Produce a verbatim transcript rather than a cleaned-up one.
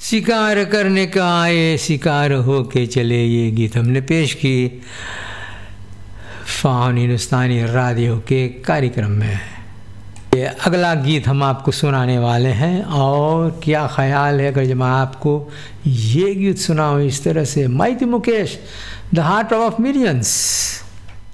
शिकार करने का आए शिकार हो के चले, ये गीत हमने पेश की फाउन हिंदुस्तानी रेडियो के कार्यक्रम में। ये अगला गीत हम आपको सुनाने वाले हैं, और क्या ख्याल है अगर जब मैं आपको ये गीत सुनाऊँ इस तरह से, mighty Mukesh, the heart of millions.